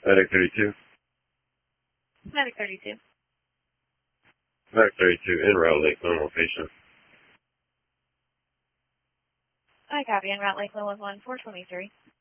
Medic 32. Medic 32. Medic 32, en route, Lakeland location. I copy, en route, Lakeland 11423.